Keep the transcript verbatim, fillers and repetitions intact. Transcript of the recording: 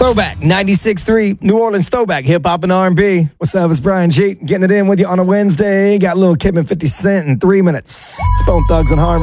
Throwback ninety-six point three, New Orleans Throwback, hip hop and R and B. What's up? It's Brian G. Getting it in with you on a Wednesday. Got Lil' Kim and fifty Cent in three minutes. It's Bone Thugs and Harmony.